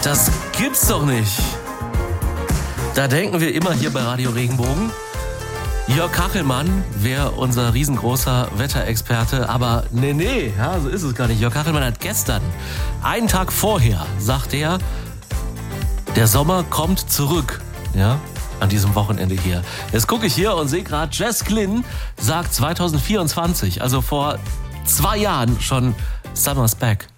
Das gibt's doch nicht. Da denken wir immer hier bei Radio Regenbogen, Jörg Kachelmann wäre unser riesengroßer Wetterexperte, aber nee, ja, so ist es gar nicht. Jörg Kachelmann hat gestern, einen Tag vorher, sagt er, der Sommer kommt zurück, ja, an diesem Wochenende hier. Jetzt gucke ich hier und sehe gerade, Jess Glynn sagt 2024, also vor 2 Jahren schon Summer's Back.